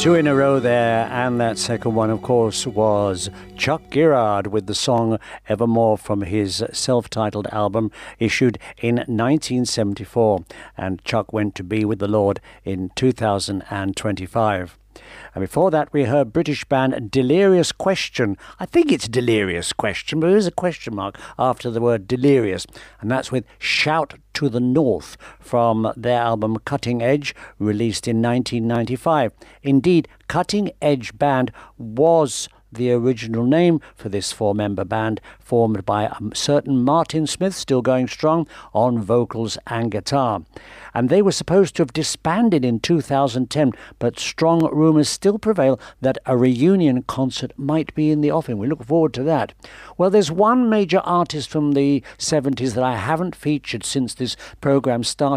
Two in a row there, and that second one, of course, was Chuck Girard with the song Evermore from his self-titled album issued in 1974. And Chuck went to be with the Lord in 2025. And before that, we heard British band Delirious Question. I think it's Delirious Question, but there is a question mark after the word delirious. And that's with Shout to the North from their album Cutting Edge, released in 1995. Indeed, Cutting Edge Band was the original name for this four-member band, formed by a certain Martin Smith, still going strong, on vocals and guitar. And they were supposed to have disbanded in 2010, but strong rumours still prevail that a reunion concert might be in the offing. We look forward to that. Well, there's one major artist from the 70s that I haven't featured since this programme started.